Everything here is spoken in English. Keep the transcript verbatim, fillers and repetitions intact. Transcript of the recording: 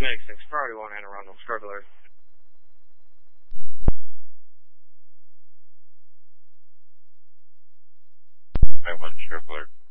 Medic six, priority one, Anne Arundel, stroke alert. I one, stroke alert.